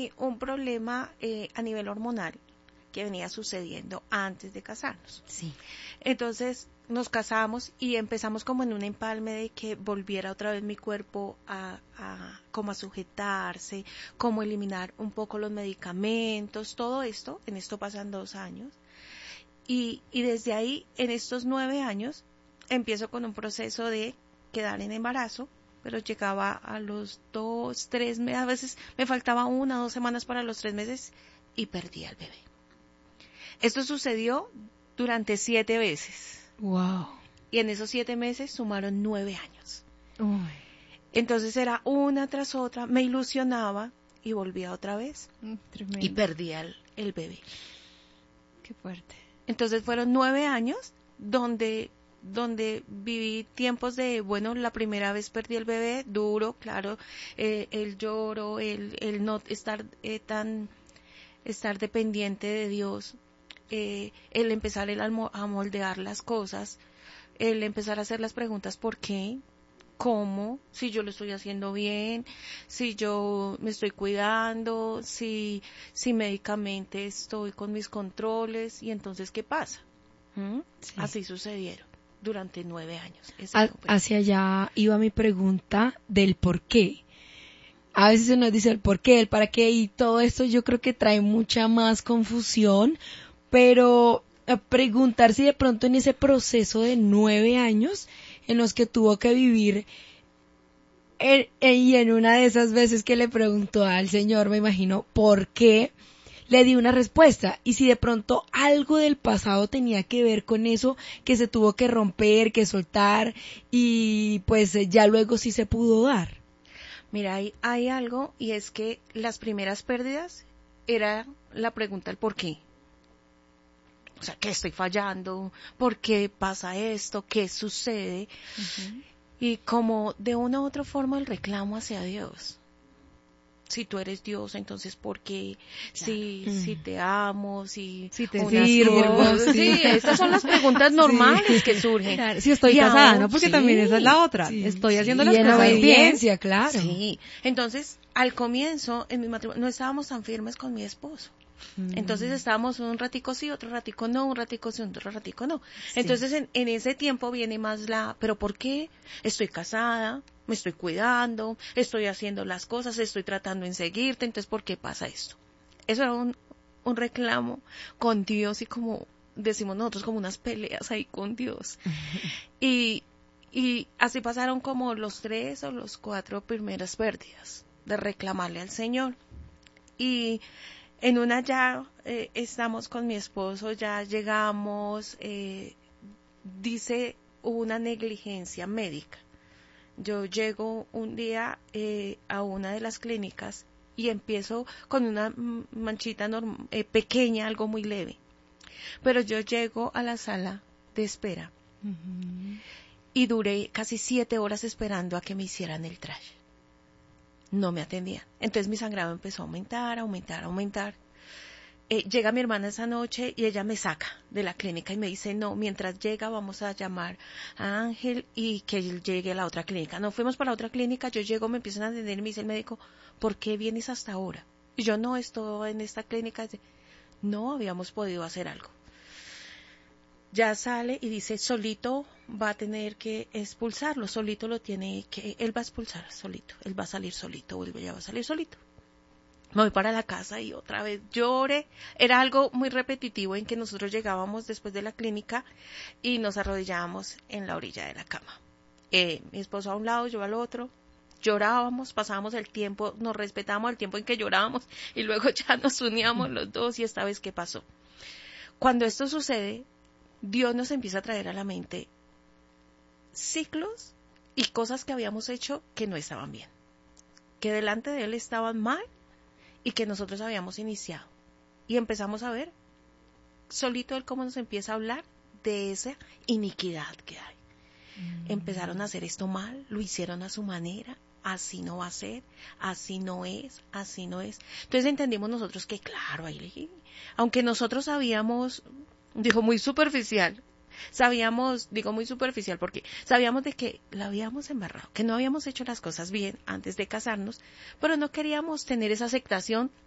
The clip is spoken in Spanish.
y un problema a nivel hormonal que venía sucediendo antes de casarnos. Sí. Entonces nos casamos y empezamos como en un empalme de que volviera otra vez mi cuerpo como a sujetarse, como eliminar un poco los medicamentos, todo esto. En esto pasan 2 años. Y desde ahí, en estos 9 años, empiezo con un proceso de quedar en embarazo, pero llegaba a los 2, 3 meses, a veces me faltaba 1 o 2 semanas para los 3 meses y perdí al bebé. Esto sucedió durante 7 veces. Wow. Y en esos 7 meses sumaron 9 años. Uy. Entonces era una tras otra, me ilusionaba y volvía otra vez. Tremendo. Y perdía el bebé. Qué fuerte. Entonces fueron 9 años donde viví tiempos de, bueno, la primera vez perdí el bebé, duro, claro, el lloro, el no estar estar dependiente de Dios, el empezar a moldear las cosas, el empezar a hacer las preguntas, ¿por qué? ¿Cómo? Si yo lo estoy haciendo bien, si yo me estoy cuidando, si médicamente estoy con mis controles, y entonces, ¿qué pasa? Sí. Así sucedieron durante 9 años. Hacia allá iba mi pregunta del por qué. A veces se nos dice el por qué, el para qué, y todo esto yo creo que trae mucha más confusión, pero preguntar si de pronto en ese proceso de 9 años en los que tuvo que vivir, y en una de esas veces que le preguntó al Señor, me imagino, ¿por qué?, le di una respuesta, y si de pronto algo del pasado tenía que ver con eso que se tuvo que romper, que soltar, y pues ya luego sí se pudo dar. Mira, hay algo, y es que las primeras pérdidas era la pregunta el por qué. O sea, ¿qué estoy fallando? ¿Por qué pasa esto? ¿Qué sucede? Uh-huh. Y como de una u otra forma el reclamo hacia Dios. Si tú eres Dios, entonces ¿por qué? Claro. Si te amo, si te sirvo. Sí, estas son las preguntas normales que surgen. Claro. Si estoy casada, aún, ¿no? Porque también esa es la otra. Estoy haciendo las cosas bien. Obediencia, claro. Sí. Entonces, al comienzo, en mi matrimonio, no estábamos tan firmes con mi esposo. Entonces estábamos un ratico sí, otro ratico no, un ratico sí, otro ratico no. Sí. Entonces en ese tiempo viene más ¿pero por qué? Estoy casada, me estoy cuidando, estoy haciendo las cosas, estoy tratando en seguirte, entonces ¿por qué pasa esto? Eso era un reclamo con Dios, y como decimos nosotros, como unas peleas ahí con Dios. Y así pasaron como los 3 o los 4 primeras pérdidas de reclamarle al Señor. Y en una ya estamos con mi esposo, ya llegamos, dice, hubo una negligencia médica. Yo llego un día a una de las clínicas y empiezo con una manchita pequeña, algo muy leve. Pero yo llego a la sala de espera y duré casi 7 horas esperando a que me hicieran el trash. No me atendían. Entonces mi sangrado empezó a aumentar. Llega mi hermana esa noche y ella me saca de la clínica y me dice, no, mientras llega vamos a llamar a Ángel y que él llegue a la otra clínica. No, fuimos para la otra clínica, yo llego, me empiezan a atender y me dice el médico, ¿por qué vienes hasta ahora? Y yo, no, estoy en esta clínica. No habíamos podido hacer algo. Ya sale y dice, solito va a tener que expulsarlo, solito lo tiene que, él va a expulsar solito, él va a salir solito, ya va a salir solito. Me voy para la casa y otra vez lloré. Era algo muy repetitivo en que nosotros llegábamos después de la clínica y nos arrodillábamos en la orilla de la cama. Mi esposo a un lado, yo al otro. Llorábamos, pasábamos el tiempo, nos respetábamos el tiempo en que llorábamos y luego ya nos uníamos los dos. Y esta vez, ¿qué pasó? Cuando esto sucede, Dios nos empieza a traer a la mente ciclos y cosas que habíamos hecho que no estaban bien, que delante de Él estaban mal y que nosotros habíamos iniciado. Y empezamos a ver solito Él cómo nos empieza a hablar de esa iniquidad que hay. Empezaron a hacer esto mal, lo hicieron a su manera, así no va a ser, así no es, así no es. Entonces entendimos nosotros que claro, ahí, aunque nosotros sabíamos, muy superficial porque sabíamos de que la habíamos embarrado, que no habíamos hecho las cosas bien antes de casarnos, pero no queríamos tener esa aceptación